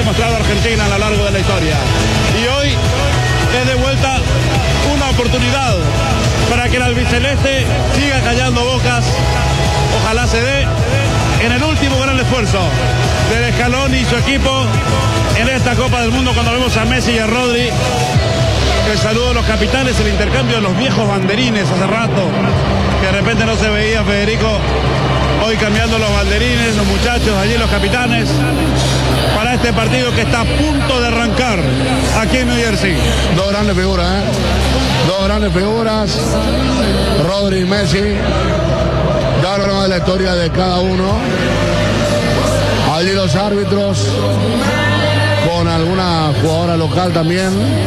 demostrado Argentina a lo largo de la historia. Y hoy es de vuelta una oportunidad para que el albiceleste siga callando bocas. Ojalá se dé en el último gran esfuerzo del Scaloni y su equipo en esta Copa del Mundo, cuando vemos a Messi y a Rodri. El saludo de los capitanes, el intercambio de los viejos banderines hace rato, que de repente no se veía, Federico. Hoy cambiando los banderines, los muchachos allí, los capitanes, para este partido que está a punto de arrancar aquí en New Jersey. Dos grandes figuras, dos grandes figuras, Rodri y Messi. Ya hablamos de la historia de cada uno. Allí los árbitros, con alguna jugadora local también.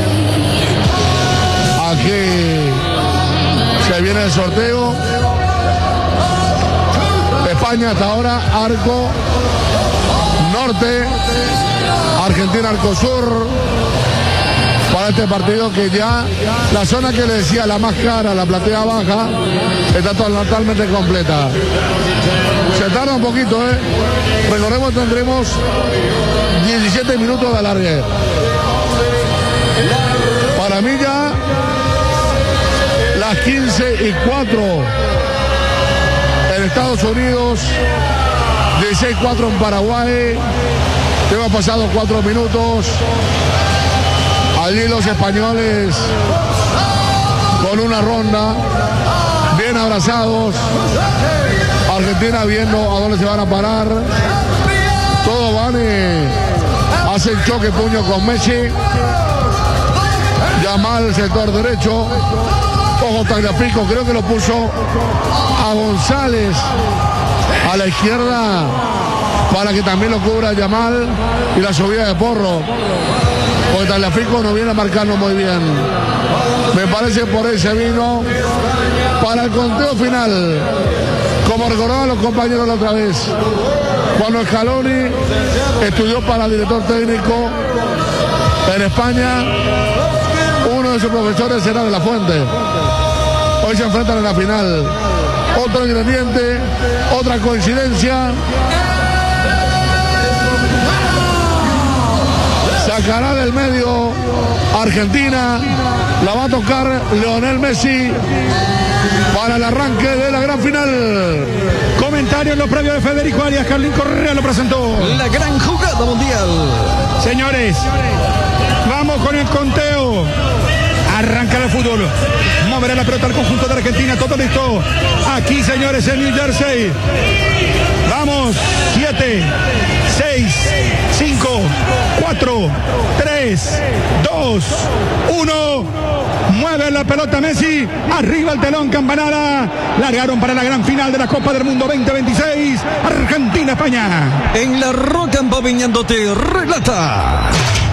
Aquí se viene el sorteo. España hasta ahora, arco norte, Argentina arco sur. Para este partido que ya la zona que le decía la más cara, la platea baja, está totalmente completa. Se tarda un poquito, Recordemos, tendremos 17 minutos de alargue. Para mí ya las 15:04 en Estados Unidos, 16:04 en Paraguay. Hemos pasado 4 minutos. Allí los españoles con una ronda, bien abrazados. Argentina viendo a dónde se van a parar. Todos van y hacen choque puño con Messi. Yamal, sector derecho. Ojo, Tagliafico, creo que lo puso a González a la izquierda para que también lo cubra Yamal, y la subida de Porro. Porque Tagliafico no viene a marcarlo muy bien. Me parece por ahí se vino para el conteo final. Como recordaban los compañeros la otra vez, cuando Scaloni estudió para director técnico en España, uno de sus profesores era De La Fuente. Hoy se enfrentan en la final. Otro ingrediente, otra coincidencia. Sacará del medio Argentina. La va a tocar Lionel Messi para el arranque de la gran final. Comentario en los previos de Federico Arias. Carlín Correa lo presentó. La gran jugada mundial. Señores, vamos con el conteo. Arranca el fútbol. Moverá la pelota al conjunto de Argentina. Todo listo. Aquí, señores, en New Jersey. Vamos. 7, 6, 5, 4, 3, 2, 1. Mueve la pelota Messi. Arriba el telón, campanada. Largaron para la gran final de la Copa del Mundo 2026. Argentina-España. En la Roca Empaviñándote relata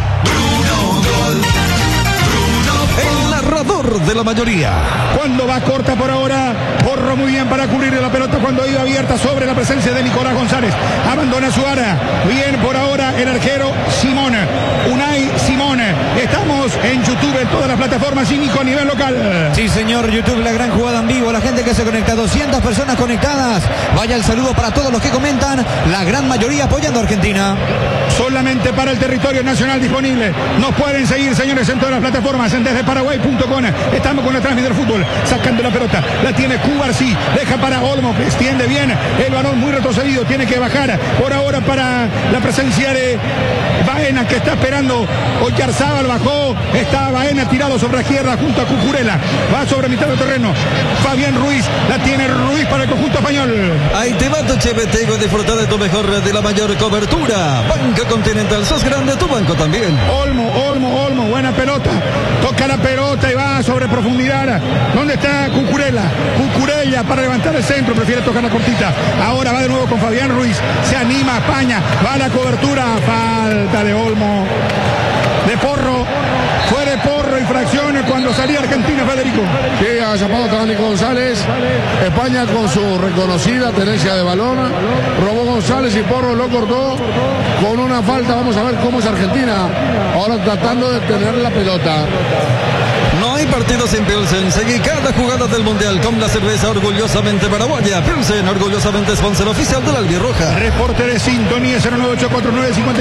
el narrador de la mayoría. Cuando va corta por ahora, Porro muy bien para cubrir la pelota cuando iba abierta sobre la presencia de Nicolás González. Abandona su área. Bien por ahora el arquero Simón. Unai Simón. Estamos en YouTube, en todas las plataformas, y Nico a nivel local. Sí, señor, YouTube, la gran jugada en vivo. La gente que se conecta, 200 personas conectadas. Vaya el saludo para todos los que comentan. La gran mayoría apoyando a Argentina. Solamente para el territorio nacional disponible. Nos pueden seguir, señores, en todas las plataformas, en desdeparaguay.com. Estamos con la transmisión del fútbol, sacando la pelota. La tiene Cubarsí, deja para Olmo, que extiende bien el balón, muy retrocedido. Tiene que bajar por ahora para la presencia de Baena, que está esperando. Oyarzábal bajó. Está Baena tirado sobre la izquierda junto a Cucurella. Va sobre mitad del terreno. Fabián Ruiz, la tiene Ruiz para el conjunto español. Ahí te va tu Chevetego, disfrutar de tu mejor, de la mayor cobertura. Banco Continental, sos grande, tu banco también. Olmo, buena pelota. Toca la pelota y va sobre profundidad. ¿Dónde está Cucurella? Cucurella para levantar el centro, prefiere tocar la cortita. Ahora va de nuevo con Fabián Ruiz. Se anima España, va a la cobertura. Falta de Olmo. De Porro. Fue de Porro, infracciones cuando salía Argentina, Federico. Sí, ha llamado también Nico González. España con su reconocida tenencia de balón. Robó González y Porro lo cortó con una falta. Vamos a ver cómo es Argentina. Ahora tratando de tener la pelota. No hay partido sin Pilsen. Seguí cada jugada del Mundial con la cerveza orgullosamente paraguaya. Pilsen, orgullosamente sponsor oficial de la Albirroja. Reporte de sintonía 098495.